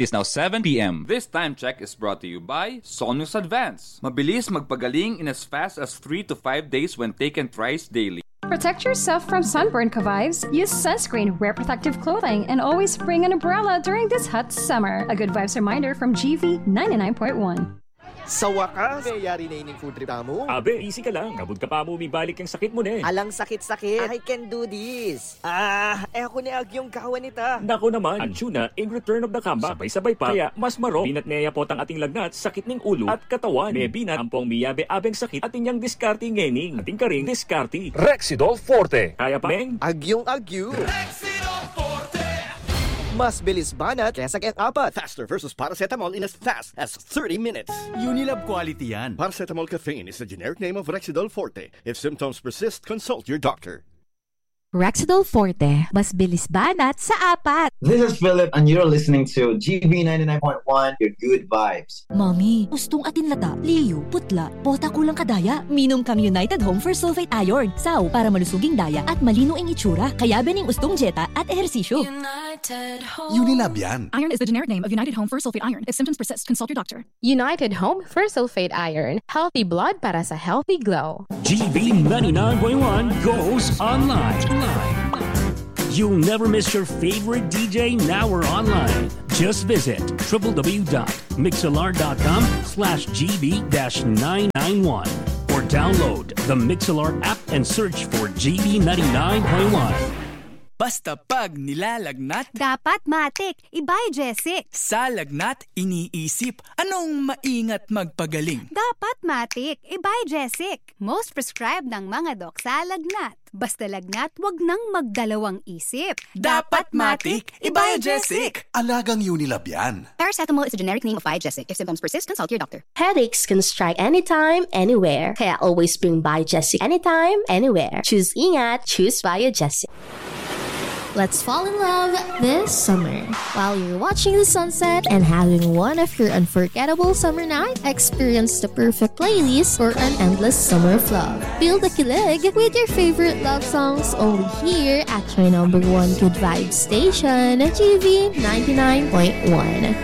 It is now 7 p.m. This time check is brought to you by Solmux Advance. Mabilis magpagaling in as fast as 3 to 5 days when taken thrice daily. Protect yourself from sunburn, Ka-Vibes. Use sunscreen, wear protective clothing, and always bring an umbrella during this hot summer. A good vibes reminder from GV 99.1. Sa wakas, yari na ining food trip mo. Abe, easy ka lang. Kabud ka pa mo, balik ang sakit mo na eh. Alang sakit-sakit. I can do this. Ako ni Agyong kawan nita. Nako naman, Anjuna, in return of the comeback. Sabay-sabay pa. Kaya, mas maro, binat niya po ang ating lagnat, sakit ng ulo at katawan. May binat, ampong miyabe-abeng sakit at inyang diskarte ngening. Ating karing diskarte. Rexidol Forte. Kaya pa, Meng? Agyong Agyo. Rexidol Forte. Mas bilis banat kesa kaya apat. Faster versus paracetamol in as fast as 30 minutes. Unilab quality yan. Paracetamol caffeine is the generic name of Rexidol Forte. If symptoms persist, consult your doctor. Rexidol Forte, mas bilis banat sa apat. This is Philip and you're listening to GB 99.1, your good vibes. Mami, gustong atin lata, liyo, putla, bota kulang kadaya. Minom kang United Home for Sulfate Iron. Saw, para malusuging daya at malino ang itsura. Kaya bening ustong jeta at ehersisyo. United Home. Unilab yan. Iron is the generic name of United Home for Sulfate Iron. If symptoms persist, consult your doctor. United Home for Sulfate Iron. Healthy blood para sa healthy glow. GB 99.1 goes online. You'll never miss your favorite DJ now or online. Just visit www.mixlr.com/GB-991 or download the Mixlr app and search for GB 99.1. Basta pag nilalagnat, dapat matik, ibay Jessic. Sa lagnat, iniisip, anong maingat magpagaling? Dapat matik, ibay Jessic. Most prescribed ng mga dok sa lagnat. Basta lagnat, wag nang magdalawang isip. Dapat matik, ibay Jessic. Alagang Unilab yan. Paracetamol is the generic name of Biogesic. If symptoms persist, consult your doctor. Headaches can strike anytime, anywhere. Kaya always bring Biogesic anytime, anywhere. Choose ingat, choose Biogesic. Let's fall in love this summer. While you're watching the sunset and having one of your unforgettable summer nights, experience the perfect playlist for an endless summer of love. Feel the kilig with your favorite love songs only here at your number one good vibes station, GV 99.1.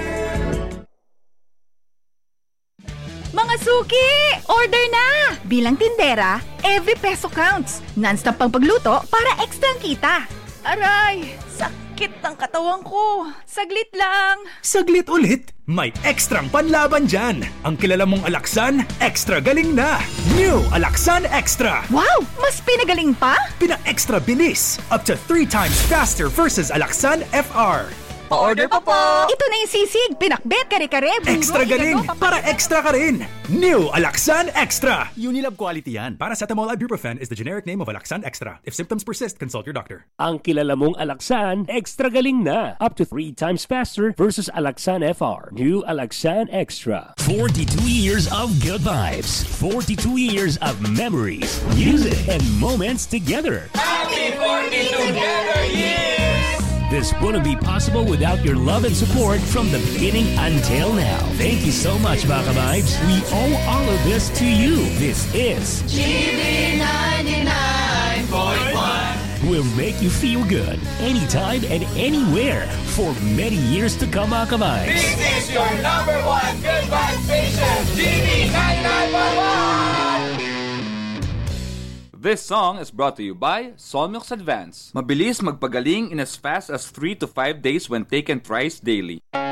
Mga suki! Order na! Bilang tindera, every peso counts. Non-stop pang pagluto para extra kita. Aray! Sakit ng katawan ko. Saglit lang. Saglit ulit? May ekstrang panlaban dyan. Ang kilala mong Alaxan, extra galing na. New Alaxan Extra. Wow! Mas pinagaling pa? Pina-extra bilis. Up to 3 times faster versus Alaxan FR. Pa-order po! Ito na yung sisig, pinakbet, kare-kare, buro, extra galing, para extra ka rin. New Alaxan Extra. Unilab quality yan. Paracetamol ibuprofen is the generic name of Alaxan Extra. If symptoms persist, consult your doctor. Ang kilala mong Alaxan, extra galing na. Up to 3 times faster versus Alaxan FR. New Alaxan Extra. 42 years of good vibes. 42 years of memories, music, and moments together. Happy 42 together years! This wouldn't be possible without your love and support from the beginning until now. Thank you so much, Baka Vibes. We owe all of this to you. This is GB 99.1. Will make you feel good anytime and anywhere for many years to come, Baka Vibes. This is your number one good vibe station, GB 99.1. This song is brought to you by Solmux Advance. Mabilis magpagaling in as fast as 3 to 5 days when taken thrice daily.